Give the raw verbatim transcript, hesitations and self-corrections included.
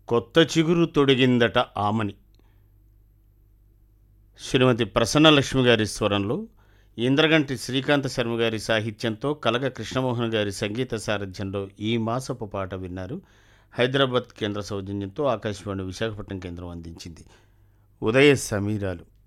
కొత్త చిగురు తొడిగిందట ఆమని. శ్రీమతి ప్రసన్నలక్ష్మి గారి స్వరంలో, ఇంద్రగంటి శ్రీకాంత శర్మ గారి సాహిత్యంతో కలగ కృష్ణమోహన్ గారి సంగీత సారథ్యంలో ఈ మాసపు పాట విన్నారు. హైదరాబాద్ కేంద్ర సౌజన్యంతో ఆకాశవాణి విశాఖపట్నం కేంద్రం అందించింది. ఉదయ సమీరాలు.